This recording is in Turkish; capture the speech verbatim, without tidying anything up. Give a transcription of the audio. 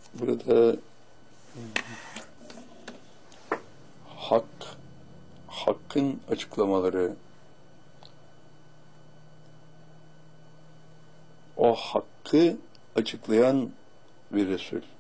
Burada hak, hakkın açıklamaları, o hakkı açıklayan bir Resul.